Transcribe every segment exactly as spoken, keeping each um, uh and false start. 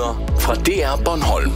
Nyheder fra D R Bornholm.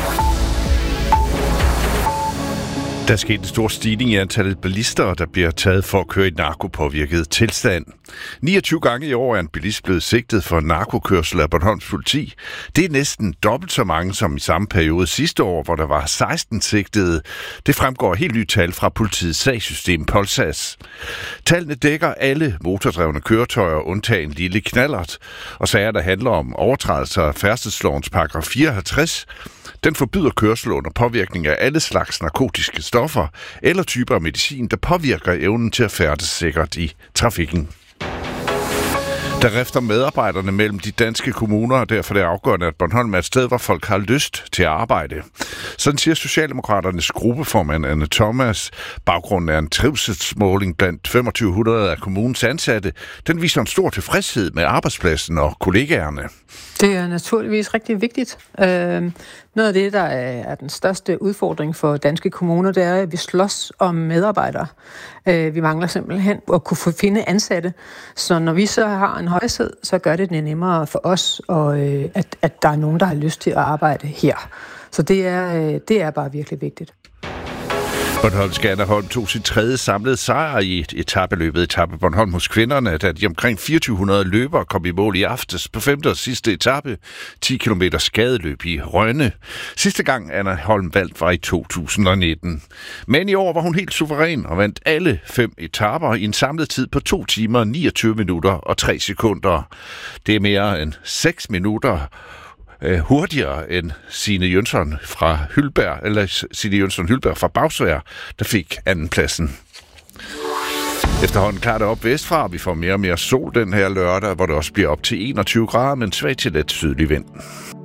Der er sket en stor stigning i antallet bilister, der bliver taget for at køre i narkopåvirket tilstand. niogtyve gange i år er en bilist blevet sigtet for narkokørsel af Bornholms politi. Det er næsten dobbelt så mange som i samme periode sidste år, hvor der var seksten sigtede. Det fremgår helt nyt tal fra politiets sagssystem Polsas. Tallene dækker alle motordrevne køretøjer, undtagen lille knallert, og sager, der handler om overtrædelser af færdselslovens paragraf fireoghalvtreds. Den forbyder kørsel under påvirkning af alle slags narkotiske stoffer eller typer af medicin, der påvirker evnen til at færdes sikkert i trafikken. Der rifter medarbejderne mellem de danske kommuner, og derfor er det afgørende, at Bornholm er et sted, hvor folk har lyst til at arbejde. Sådan siger Socialdemokraternes gruppeformand Anne Thomas. Baggrunden er en trivselsmåling blandt to tusind fem hundrede af kommunens ansatte. Den viser en stor tilfredshed med arbejdspladsen og kollegaerne. Det er naturligvis rigtig vigtigt. Øh, noget af det, der er den største udfordring for danske kommuner, det er, at vi slås om medarbejdere. Øh, vi mangler simpelthen at kunne finde ansatte. Så når vi så har en højhed, så gør det det nemmere for os, og, øh, at, at der er nogen, der har lyst til at arbejde her. Så det er, øh, det er bare virkelig vigtigt. Bornholmsk Anna Holm tog sin tredje samlede sejr i et etapeløbet Etape Bornholm hos kvinderne, da de omkring fireogtyve hundrede løbere kom i mål i aftes på femte og sidste etape, ti kilometer skadeløb i Rønne. Sidste gang Anna Holm valgt var i to tusind nitten. Men i år var hun helt suveræn og vandt alle fem etaper i en samlet tid på to timer, niogtyve minutter og tre sekunder. Det er mere end seks minutter hurtigere end Signe Jønsson fra Hyldberg, eller Signe Jønsson Hyldberg fra Bagsværd, der fik andenpladsen. Efterhånden klarer det op vestfra, og vi får mere og mere sol den her lørdag, hvor det også bliver op til enogtyve grader, men svag til let sydlig vind.